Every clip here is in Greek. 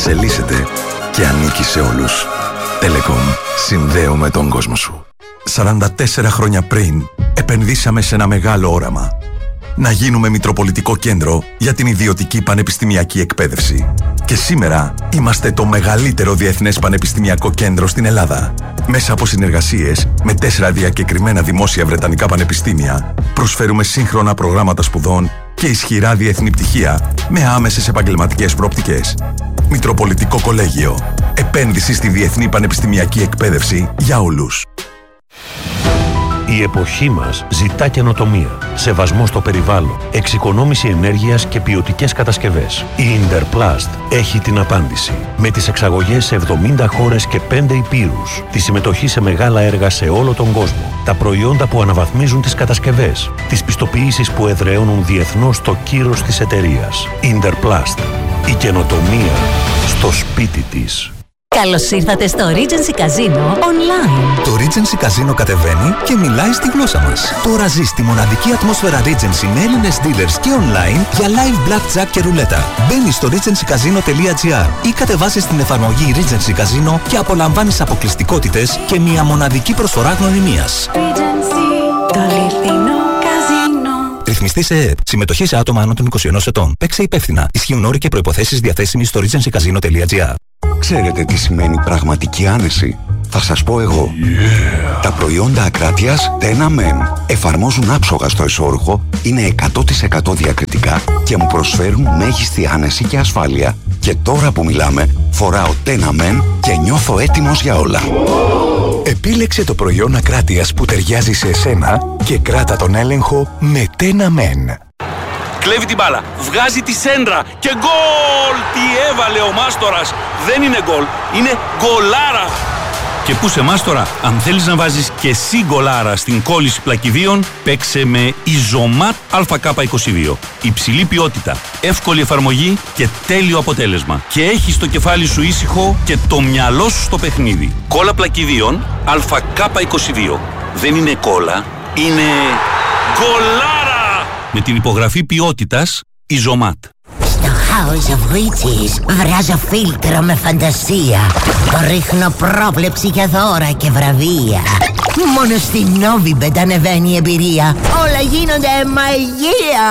εξελίσσεται και ανήκει σε όλους. Telecom. Συνδέουμε τον κόσμο σου. 44 χρόνια πριν, επενδύσαμε σε ένα μεγάλο όραμα. Να γίνουμε μητροπολιτικό κέντρο για την ιδιωτική πανεπιστημιακή εκπαίδευση. Και σήμερα είμαστε το μεγαλύτερο διεθνές πανεπιστημιακό κέντρο στην Ελλάδα. Μέσα από συνεργασίες με 4 διακεκριμένα δημόσια βρετανικά πανεπιστήμια, προσφέρουμε σύγχρονα προγράμματα σπουδών και ισχυρά διεθνή πτυχία με άμεσες επαγγελματικές προοπτικές. Μητροπολιτικό Κολέγιο. Επένδυση στη διεθνή πανεπιστημιακή εκπαίδευση για όλους. Η εποχή μας ζητά καινοτομία, σεβασμό στο περιβάλλον, εξοικονόμηση ενέργειας και ποιοτικές κατασκευές. Η Interplast έχει την απάντηση. Με τις εξαγωγές σε 70 χώρες και 5 υπήρους, τη συμμετοχή σε μεγάλα έργα σε όλο τον κόσμο, τα προϊόντα που αναβαθμίζουν τις κατασκευές, τις πιστοποιήσεις που εδραιώνουν διεθνώς το κύρος της εταιρείας. Interplast. Η καινοτομία στο σπίτι της. Καλώς ήρθατε στο Regency Casino Online. Το Regency Casino κατεβαίνει και μιλάει στη γλώσσα μας. Τώρα ζεις τη μοναδική ατμόσφαιρα Regency με Έλληνες dealers και online για live blackjack και ρουλέτα. Μπαίνεις στο regencycasino.gr ή κατεβάζεις την εφαρμογή Regency Casino και απολαμβάνεις αποκλειστικότητες και μια μοναδική προσφορά γνωριμίας. Regency, το αληθινό καζίνο. Ρυθμιστή σε ΕΕΠ. Συμμετοχή σε άτομα άνω των 21 ετών. Παίξε υπεύθυνα. Ισχύουν όροι και προϋποθέσεις διαθέσιμοι στο regencycasino.gr. Ξέρετε τι σημαίνει πραγματική άνεση? Θα σας πω εγώ. Τα προϊόντα Ακράτειας Tena Men εφαρμόζουν άψογα στο εσώρουχο, είναι 100% διακριτικά και μου προσφέρουν μέγιστη άνεση και ασφάλεια. Και τώρα που μιλάμε, φοράω Tena Men και νιώθω έτοιμος για όλα. Επίλεξε το προϊόν Ακράτειας που ταιριάζει σε εσένα και κράτα τον έλεγχο με Tena Men. Κλέβει την μπάλα, βγάζει τη σέντρα και γκολ! Τι έβαλε ο Μάστορας! Δεν είναι γκολ, είναι γκολάρα! Και πού σε Μάστορα, αν θέλεις να βάζεις και εσύ γκολάρα στην κόλληση πλακιδίων, παίξε με Ιζωμάτ ΑΚ22. Υψηλή ποιότητα, εύκολη εφαρμογή και τέλειο αποτέλεσμα. Και έχεις το κεφάλι σου ήσυχο και το μυαλό σου στο παιχνίδι. Κόλλα πλακιδίων ΑΚ22. Δεν είναι κόλλα, είναι γκολάρα! Με την υπογραφή ποιότητας Ιζωμάτ. Στο House of Witches βράζω φίλτρο με φαντασία. Ρίχνω πρόβλεψη για δώρα και βραβεία. Μόνο στη Novibet ανεβαίνει η εμπειρία. Όλα γίνονται μαγεία.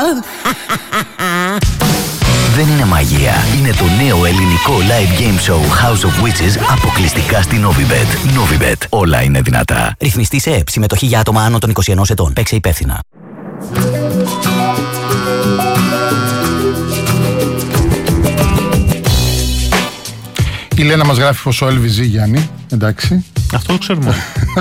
Δεν είναι μαγεία. Είναι το νέο ελληνικό live game show House of Witches αποκλειστικά στη Novibet. Novibet. Όλα είναι δυνατά. Ρυθμιστή σε ΕΕΠ. Συμμετοχή για άτομα άνω των 21 ετών. Παίξε υπεύθυνα. Η Λένα μας γράφει πως ο Elvis ζει, Γιάννη. Εντάξει. Αυτό το ξέρουμε.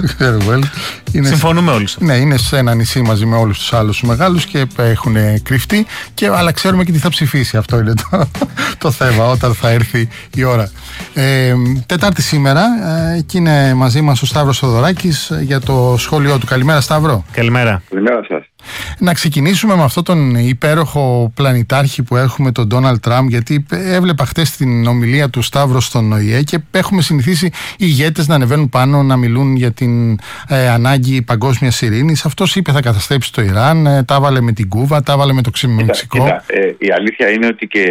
Συμφωνούμε όλοι. Ναι, είναι σε ένα νησί μαζί με όλους τους άλλους μεγάλους και έχουν κρυφτεί. Αλλά ξέρουμε και τι θα ψηφίσει. Αυτό είναι το θέμα όταν θα έρθει η ώρα. Τετάρτη σήμερα και είναι μαζί μας ο Σταύρος Θοδωράκης για το σχόλιο του. Καλημέρα, Σταύρο. Καλημέρα. Καλημέρα σας. Να ξεκινήσουμε με αυτόν τον υπέροχο πλανητάρχη που έχουμε, τον Ντόναλντ Τραμπ, γιατί έβλεπα χτες την ομιλία του Σταύρου στον ΟΗΕ και έχουμε συνηθίσει οι ηγέτες να ανεβαίνουν πάνω, να μιλούν για την ανάγκη παγκόσμιας ειρήνης. Αυτός είπε θα καταστρέψει το Ιράν, τα έβαλε με την Κούβα, τα έβαλε με το Μεξικό. Η αλήθεια είναι ότι και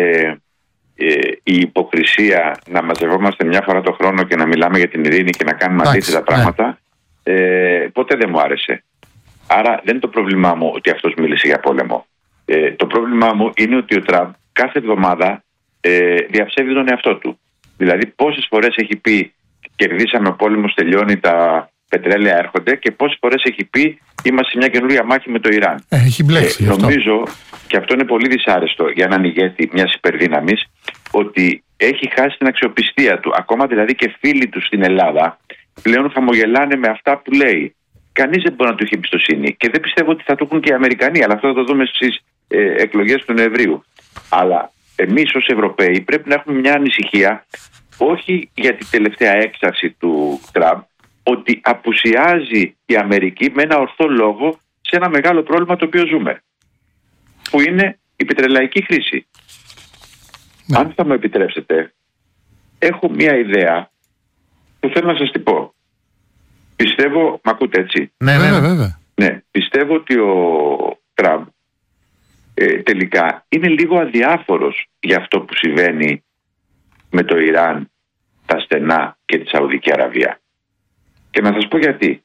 η υποκρισία να μαζευόμαστε μια φορά το χρόνο και να μιλάμε για την ειρήνη και να κάνουμε αντίθετα πράγματα, ποτέ δεν μου άρεσε. Άρα δεν είναι το πρόβλημά μου ότι αυτός μίλησε για πόλεμο. Το πρόβλημά μου είναι ότι ο Τραμπ κάθε εβδομάδα διαψεύδει τον εαυτό του. Δηλαδή πόσες φορές έχει πει κερδίσαμε, ο πόλεμος τελειώνει, τα πετρέλαια έρχονται, και πόσες φορές έχει πει είμαστε σε μια καινούργια μάχη με το Ιράν. Έχει μπλέξει. Νομίζω, και αυτό είναι πολύ δυσάρεστο για έναν ηγέτη μιας υπερδύναμης, ότι έχει χάσει την αξιοπιστία του. Ακόμα δηλαδή και φίλοι του στην Ελλάδα πλέον χαμογελάνε με αυτά που λέει. Κανείς δεν μπορεί να του έχει εμπιστοσύνη και δεν πιστεύω ότι θα το έχουν και οι Αμερικανοί, αλλά αυτό θα το δούμε στις εκλογές του Νοεμβρίου. Αλλά εμείς ως Ευρωπαίοι πρέπει να έχουμε μια ανησυχία, όχι για την τελευταία έξαρση του Τραμπ, ότι απουσιάζει η Αμερική με ένα ορθό λόγο σε ένα μεγάλο πρόβλημα το οποίο ζούμε, που είναι η πετρελαϊκή χρήση. Ναι. Αν θα μου επιτρέψετε, έχω μια ιδέα που θέλω να σας την πω. Πιστεύω, μ' ακούτε έτσι? Ναι, βέβαια. Ναι, πιστεύω ότι ο Τραμπ τελικά είναι λίγο αδιάφορος για αυτό που συμβαίνει με το Ιράν, τα στενά και τη Σαουδική Αραβία. Και να σας πω γιατί.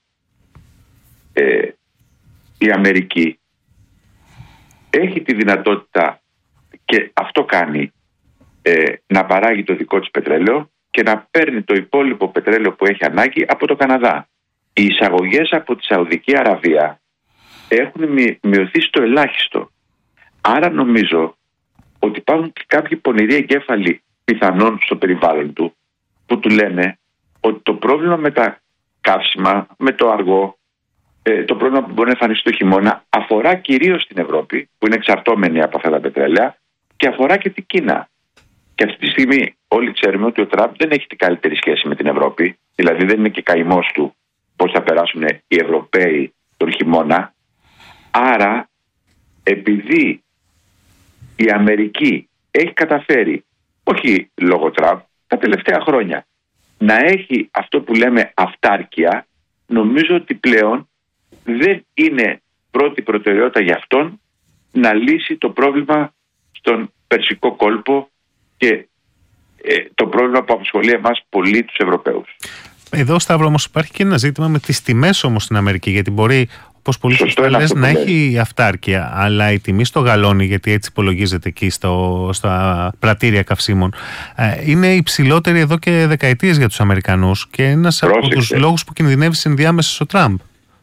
Η Αμερική έχει τη δυνατότητα, και αυτό κάνει, να παράγει το δικό της πετρέλαιο και να παίρνει το υπόλοιπο πετρέλαιο που έχει ανάγκη από το Καναδά. Οι εισαγωγές από τη Σαουδική Αραβία έχουν μειωθεί στο ελάχιστο. Άρα νομίζω ότι υπάρχουν και κάποιοι πονηροί εγκέφαλοι πιθανόν στο περιβάλλον του, που του λένε ότι το πρόβλημα με τα καύσιμα, με το αργό, το πρόβλημα που μπορεί να εμφανιστεί το χειμώνα, αφορά κυρίως την Ευρώπη, που είναι εξαρτώμενη από αυτά τα πετρέλαια, και αφορά και την Κίνα. Και αυτή τη στιγμή όλοι ξέρουμε ότι ο Τραμπ δεν έχει την καλύτερη σχέση με την Ευρώπη, δηλαδή δεν είναι και καημός του πώς θα περάσουν οι Ευρωπαίοι τον χειμώνα. Άρα, επειδή η Αμερική έχει καταφέρει, όχι λόγω Τραμπ, τα τελευταία χρόνια, να έχει αυτό που λέμε αυτάρκεια, νομίζω ότι πλέον δεν είναι πρώτη προτεραιότητα για αυτόν να λύσει το πρόβλημα στον Περσικό κόλπο και το πρόβλημα που απασχολεί εμάς πολύ τους Ευρωπαίους. Εδώ, Σταύρο, όμως υπάρχει και ένα ζήτημα με τις τιμές όμως στην Αμερική, γιατί μπορεί, όπως πολύ σωστά λες, να έχει αυτάρκεια, αλλά η τιμή στο γαλόνι, γιατί έτσι υπολογίζεται εκεί στα πρατήρια καυσίμων, είναι υψηλότερη εδώ και δεκαετίες για τους Αμερικανούς, και ένας από τους λόγους που κινδυνεύει συνδιάμεσα ο Τραμπ.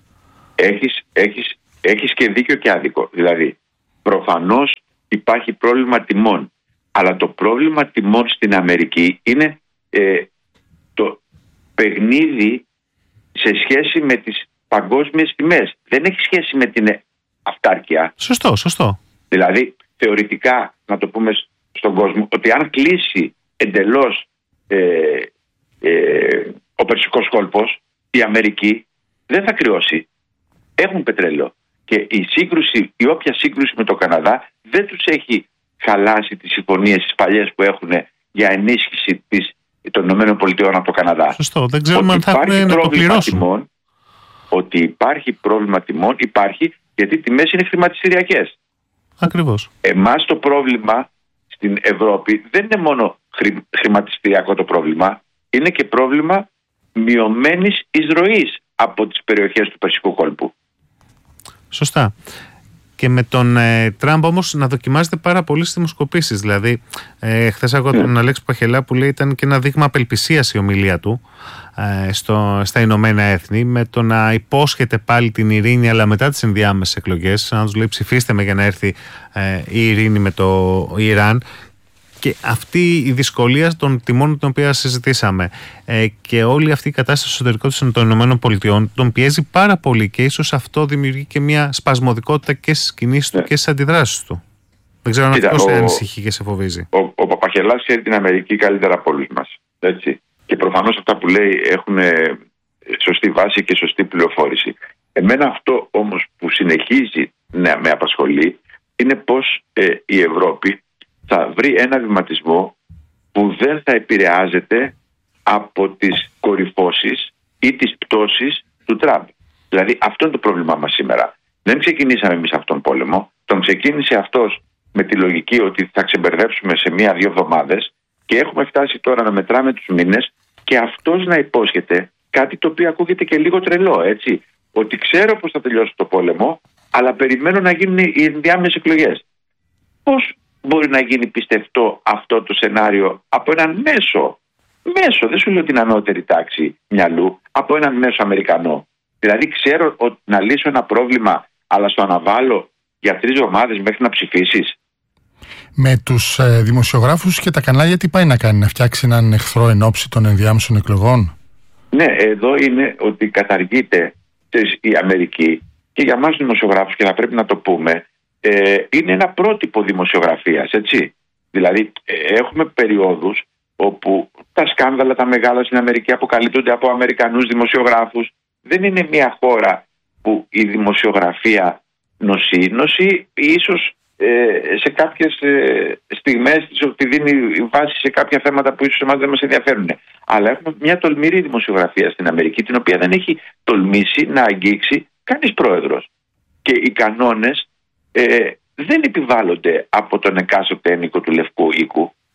Έχεις και δίκιο και άδικο. Δηλαδή, προφανώς υπάρχει πρόβλημα τιμών, αλλά το πρόβλημα τιμών στην Αμερική είναι το παιχνίδι σε σχέση με τις παγκόσμιες τιμές. Δεν έχει σχέση με την αυτάρκεια. Σωστό. Δηλαδή, θεωρητικά, να το πούμε στον κόσμο, ότι αν κλείσει εντελώς ο Περσικός κόλπος, η Αμερική δεν θα κρυώσει. Έχουν πετρέλαιο. Και η όποια σύγκρουση με το Καναδά δεν τους έχει χαλάσει τις συμφωνίες τις παλιές που έχουν για ενίσχυση των ΗΠΑ από το Καναδά. Σωστό. Δεν ξέρουμε αν θα έχουν να το πληρώσουν. Ότι υπάρχει πρόβλημα τιμών, υπάρχει, γιατί οι τιμές είναι χρηματιστηριακές. Ακριβώς. Εμάς το πρόβλημα στην Ευρώπη δεν είναι μόνο χρηματιστηριακό το πρόβλημα, είναι και πρόβλημα μειωμένης εισρωής από τις περιοχές του Περσικού κόλπου. Σωστά. Και με τον Τραμπ όμως να δοκιμάζεται πάρα πολύ στις δημοσκοπήσεις. Δηλαδή, χθες άκουγα τον Αλέξη Παχελά που λέει ήταν και ένα δείγμα απελπισίας η ομιλία του στα Ηνωμένα Έθνη, με το να υπόσχεται πάλι την ειρήνη, αλλά μετά τις ενδιάμεσες εκλογές, να τους λέει ψηφίστε με για να έρθει η ειρήνη με το Ιράν. Και αυτή η δυσκολία των τιμών την οποία συζητήσαμε και όλη αυτή η κατάσταση στο εσωτερικό των ΗΠΑ τον πιέζει πάρα πολύ, και ίσως αυτό δημιουργεί και μια σπασμωδικότητα και στις κινήσεις του και στις αντιδράσεις του. Δεν ξέρω αν αυτό σε ανησυχεί και σε φοβίζει. Ο Παπαχελάς ξέρει την Αμερική καλύτερα από όλους μας. Έτσι. Και προφανώς αυτά που λέει έχουν σωστή βάση και σωστή πληροφόρηση. Εμένα αυτό όμως που συνεχίζει να με απασχολεί είναι πως η Ευρώπη θα βρει ένα βηματισμό που δεν θα επηρεάζεται από τις κορυφώσεις ή τις πτώσεις του Τραμπ. Δηλαδή αυτό είναι το πρόβλημά μας σήμερα. Δεν ξεκινήσαμε εμείς αυτόν τον πόλεμο. Τον ξεκίνησε αυτός με τη λογική ότι θα ξεμπερδέψουμε σε 1-2 εβδομάδες, και έχουμε φτάσει τώρα να μετράμε τους μήνες και αυτός να υπόσχεται κάτι το οποίο ακούγεται και λίγο τρελό, έτσι. Ότι ξέρω πως θα τελειώσει το πόλεμο, αλλά περιμένω να γίνουν οι ενδιάμεσες εκλογές. Πώς μπορεί να γίνει πιστευτό αυτό το σενάριο από έναν μέσο, δεν σου λέω την ανώτερη τάξη μυαλού, από έναν μέσο Αμερικανό? Δηλαδή ξέρω ότι να λύσω ένα πρόβλημα, αλλά στο αναβάλω για 3 εβδομάδες μέχρι να ψηφίσεις. Με τους δημοσιογράφους και τα κανάλια τι πάει να κάνει, να φτιάξει έναν εχθρό εν ώψη των ενδιάμεσων εκλογών? Ναι, εδώ είναι ότι καταργείται η Αμερική, και για μας δημοσιογράφους, και θα πρέπει να το πούμε, είναι ένα πρότυπο δημοσιογραφίας, έτσι. Δηλαδή έχουμε περιόδους όπου τα σκάνδαλα τα μεγάλα στην Αμερική αποκαλύπτονται από Αμερικανούς δημοσιογράφους. Δεν είναι μια χώρα που η δημοσιογραφία νοσεί ίσως σε κάποιες στιγμές ότι δίνει βάση σε κάποια θέματα που ίσως εμάς δεν μας ενδιαφέρουν. Αλλά έχουμε μια τολμηρή δημοσιογραφία στην Αμερική, την οποία δεν έχει τολμήσει να αγγίξει κανείς πρόεδρος. Και οι κανόνες δεν επιβάλλονται από τον εκάστοτε ένικο του Λευκού Οίκου.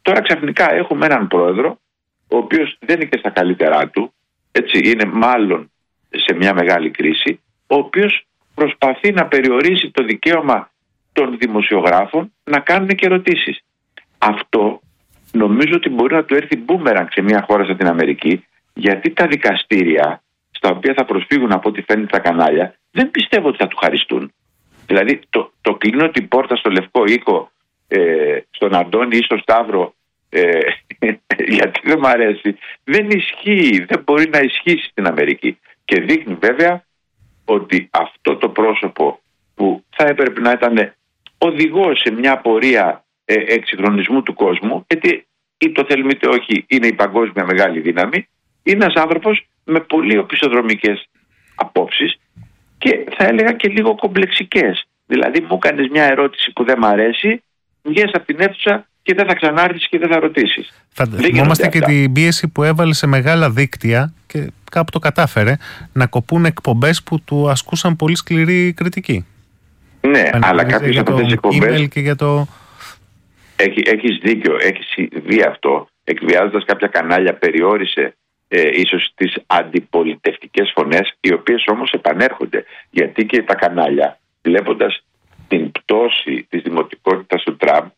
Τώρα ξαφνικά έχουμε έναν πρόεδρο, ο οποίος δεν είναι και στα καλύτερά του, έτσι, είναι μάλλον σε μια μεγάλη κρίση, ο οποίος προσπαθεί να περιορίσει το δικαίωμα των δημοσιογράφων να κάνουν και ερωτήσεις. Αυτό νομίζω ότι μπορεί να του έρθει μπούμερανγκ σε μια χώρα σαν την Αμερική, γιατί τα δικαστήρια στα οποία θα προσφύγουν από ό,τι φαίνεται τα κανάλια δεν πιστεύω ότι θα του χαριστούν. Δηλαδή το κλείνω την πόρτα στο Λευκό Οίκο, στον Αντώνη ή στον Σταύρο, γιατί δεν μ' αρέσει, δεν ισχύει, δεν μπορεί να ισχύσει στην Αμερική. Και δείχνει βέβαια ότι αυτό το πρόσωπο που θα έπρεπε να ήταν οδηγός σε μια πορεία εξυγχρονισμού του κόσμου, γιατί ή το θέλουμε είτε όχι είναι η παγκόσμια μεγάλη δύναμη, είναι ένας άνθρωπος με πολύ οπισθοδρομικές απόψεις και θα έλεγα και λίγο κομπλεξικές. Δηλαδή μου κάνεις μια ερώτηση που δεν μ' αρέσει, βγες από την αίθουσα και δεν θα ξανάρθεις και δεν θα ρωτήσεις. Θυμόμαστε και την πίεση που έβαλε σε μεγάλα δίκτυα και κάπου το κατάφερε να κοπούν εκπομπές που του ασκούσαν πολύ σκληρή κριτική. Ναι, αλλά κάποιες από τις εκπομπές και για το... Έχεις δίκιο, έχεις δει αυτό. Εκβιάζοντας κάποια κανάλια περιόρισε ίσως τις αντιπολιτευτικές φωνές, οι οποίες όμως επανέρχονται. Γιατί και τα κανάλια, βλέποντας την πτώση της δημοτικότητας του Τραμπ,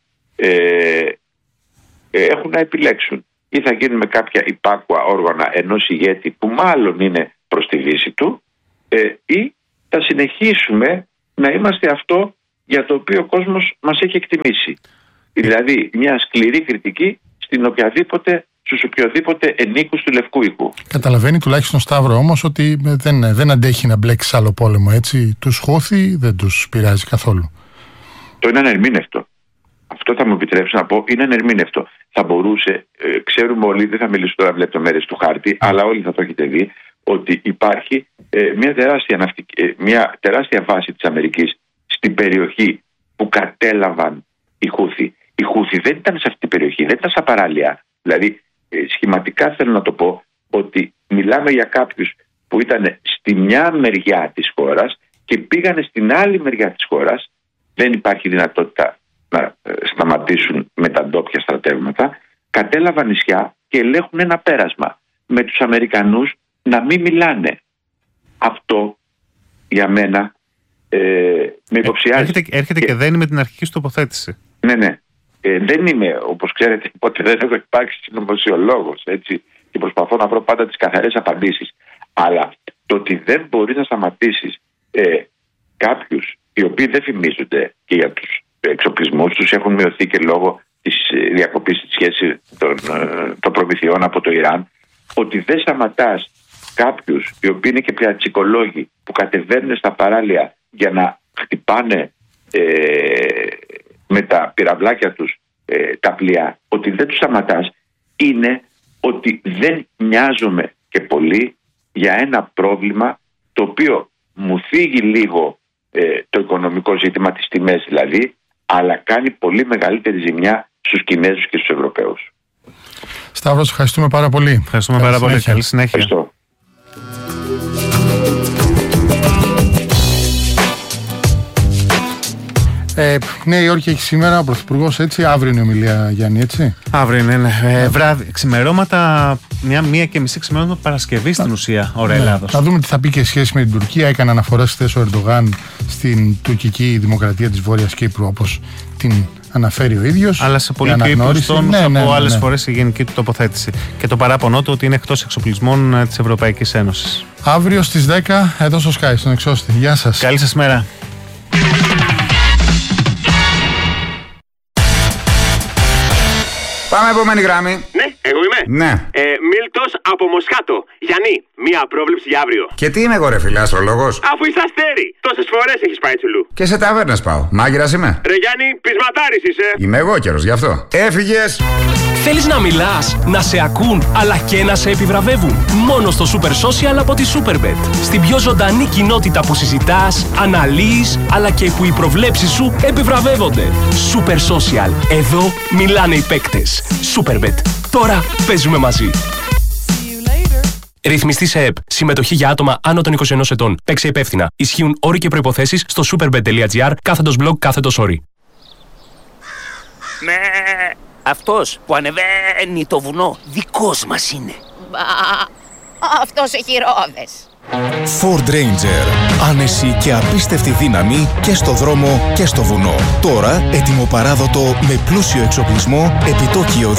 έχουν να επιλέξουν. Ή θα γίνουν με κάποια υπάκουα όργανα ενός ηγέτη που μάλλον είναι προς τη δύση του, ή θα συνεχίσουμε να είμαστε αυτό για το οποίο ο κόσμος μας έχει εκτιμήσει. Δηλαδή μια σκληρή κριτική στους οποιοδήποτε ενίκους του Λευκού Οίκου. Καταλαβαίνει τουλάχιστον Σταύρο όμως ότι δεν αντέχει να μπλέξει άλλο πόλεμο, έτσι. Τους Χούθι δεν τους πειράζει καθόλου. Το είναι ανερμήνευτο. Αυτό θα μου επιτρέψει να πω, είναι ανερμήνευτο. Θα μπορούσε, ξέρουμε όλοι, δεν θα μιλήσω τώρα με λεπτομέρειες του χάρτη, αλλά όλοι θα το έχετε δει, ότι υπάρχει μια τεράστια βάση της Αμερικής στην περιοχή που κατέλαβαν οι Χούθι. Οι Χούθι δεν ήταν σε αυτή την περιοχή, δεν ήταν στα παράλια. Δηλαδή, σχηματικά θέλω να το πω ότι μιλάμε για κάποιους που ήταν στη μια μεριά της χώρας και πήγανε στην άλλη μεριά της χώρας. Δεν υπάρχει δυνατότητα να σταματήσουν με τα ντόπια στρατεύματα. Κατέλαβαν νησιά και ελέγχουν ένα πέρασμα. Με τους Αμερικανούς να μην μιλάνε. Αυτό για μένα με υποψιάζει. Έρχεται και δένει με την αρχική σου τοποθέτηση. Ναι. Δεν είμαι, όπως ξέρετε, ποτέ δεν έχω υπάρξει συνωμοσιολόγος, έτσι, και προσπαθώ να βρω πάντα τις καθαρές απαντήσεις. Αλλά το ότι δεν μπορείς να σταματήσεις κάποιους οι οποίοι δεν φημίζονται και για τους εξοπλισμούς τους, έχουν μειωθεί και λόγω της διακοπής της σχέσης των προμηθειών από το Ιράν, ότι δεν σταματάς κάποιους οι οποίοι είναι και πλατσικολόγοι που κατεβαίνουν στα παράλια για να χτυπάνε με τα πυραυλάκια τους τα πλοία, ότι δεν τους σταματάς, είναι ότι δεν νοιάζομαι και πολύ για ένα πρόβλημα το οποίο μου θίγει λίγο το οικονομικό ζήτημα, τις τιμές δηλαδή, αλλά κάνει πολύ μεγαλύτερη ζημιά στους Κινέζους και στους Ευρωπαίους. Σταύρος, ευχαριστούμε πάρα πολύ. Ευχαριστούμε πάρα πολύ. Καλή συνέχεια. Ευχαριστώ. Νέα Υόρκη έχει σήμερα ο Πρωθυπουργός, έτσι. Αύριο είναι η ομιλία, Γιάννη, έτσι. Αύριο είναι, ναι. Βράδυ, ξημερώματα, 1:30 ξημερώματα Παρασκευή στην ουσία, ώρα Ελλάδος. Θα δούμε τι θα πει και σχέση με την Τουρκία. Έκανε αναφορά χθες ο Ερντογάν στην τουρκική δημοκρατία της Βόρειας Κύπρου, όπως την αναφέρει ο ίδιος. Αλλά σε πολύ πιο ύψους τόνους από άλλες φορές η γενική του τοποθέτηση. Και το παράπονο του ότι είναι εκτός εξοπλισμών της Ευρωπαϊκής Ένωσης. Αύριο στις 10 εδώ στο Sky, στον Εξώστη. Γεια σας. Καλή σας μέρα. Πάμε επόμενη γράμμη. Ναι, εγώ είμαι. Ναι. Μίλτος από Μοσχάτο. Γιάννη, μία πρόβλεψη για αύριο. Και τι είμαι εγώ, ρε φίλε, αστρολόγος? Αφού είσαι αστέρι. Τόσες φορές έχεις πάει τσουλού. Και σε ταβέρνες πάω. Μάγειρας είμαι. Ρε Γιάννη, πεισματάρης είσαι. Είμαι εγώ καιρος, γι' αυτό. Έφυγες. Θέλεις να μιλάς, να σε ακούν, αλλά και να σε επιβραβεύουν? Μόνο στο Super Social από τη Superbet. Στην πιο ζωντανή κοινότητα που συζητάς, αναλύεις, αλλά και που οι προβλέψεις σου επιβραβεύονται. Super Social. Εδώ μιλάνε οι παίκτες. Superbet. Τώρα παίζουμε μαζί. Ρυθμιστή σε ΕΠ. Συμμετοχή για άτομα άνω των 21 ετών. Παίξε υπεύθυνα. Ισχύουν όροι και προϋποθέσεις στο superbet.gr /blog/όροι. Αυτός που ανεβαίνει το βουνό δικός μας είναι. Μπα, αυτός έχει ρόδες. Ford Ranger. Άνεση και απίστευτη δύναμη και στο δρόμο και στο βουνό. Τώρα έτοιμο παράδοτο με πλούσιο εξοπλισμό, επιτόκιο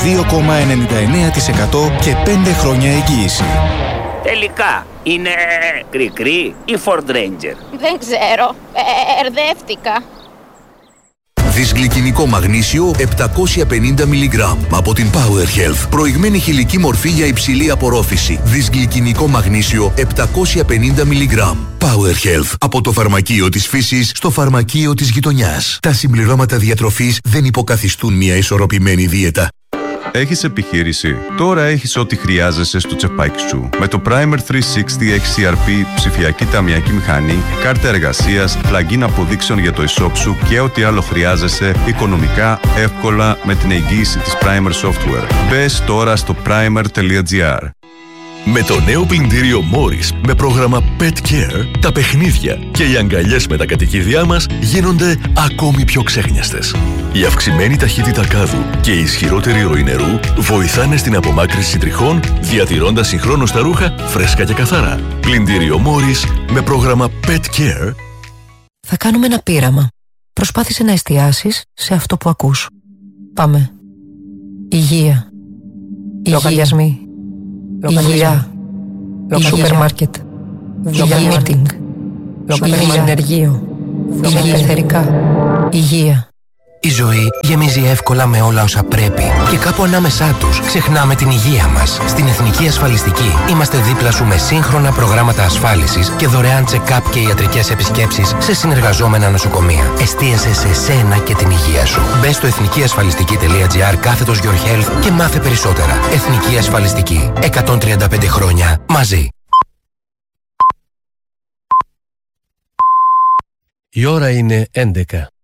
2,99% και 5 χρόνια εγγύηση. Τελικά, είναι κρικρί ή Ford Ranger? Δεν ξέρω, ερδεύτηκα. Δυσγλυκινικό μαγνήσιο 750 mg από την Power Health. Προηγμένη χηλική μορφή για υψηλή απορρόφηση. Δυσγλυκινικό μαγνήσιο 750 mg. Power Health. Από το φαρμακείο της φύσης στο φαρμακείο της γειτονιάς. Τα συμπληρώματα διατροφής δεν υποκαθιστούν μια ισορροπημένη δίαιτα. Έχεις επιχείρηση? Τώρα έχεις ό,τι χρειάζεσαι στο τσεπάκι σου. Με το Primer 360 XCRP, ψηφιακή ταμιακή μηχανή, κάρτα εργασίας, plugin αποδείξεων για το e-shop σου και ό,τι άλλο χρειάζεσαι οικονομικά, εύκολα με την εγγύηση της Primer Software. Μπες τώρα στο primer.gr. Με το νέο πλυντήριο Morris με πρόγραμμα Pet Care, τα παιχνίδια και οι αγκαλιές με τα κατοικίδια μας γίνονται ακόμη πιο ξέχνιαστες. Η αυξημένη ταχύτητα κάδου και η ισχυρότερη ροή νερού βοηθάνε στην απομάκρυνση τριχών, διατηρώντας συγχρόνως τα ρούχα φρέσκα και καθαρά. Πλυντήριο Morris με πρόγραμμα Pet Care. Θα κάνουμε ένα πείραμα. Προσπάθησε να εστιάσεις σε αυτό που ακούς. Πάμε. Υγεία. Λογαριασμοί. Υγεία. Σούπερ μάρκετ. Μίτινγκ. Ενεργείο. Ελευθερικά. Υγεία. Η ζωή γεμίζει εύκολα με όλα όσα πρέπει και κάπου ανάμεσά τους ξεχνάμε την υγεία μας. Στην Εθνική Ασφαλιστική είμαστε δίπλα σου με σύγχρονα προγράμματα ασφάλισης και δωρεάν check-up και ιατρικές επισκέψεις σε συνεργαζόμενα νοσοκομεία. Εστίασε σε σένα και την υγεία σου. Μπες στο εθνικιασφαλιστική.gr/your health και μάθε περισσότερα. Εθνική Ασφαλιστική. 135 χρόνια μαζί. Η ώρα είναι 11.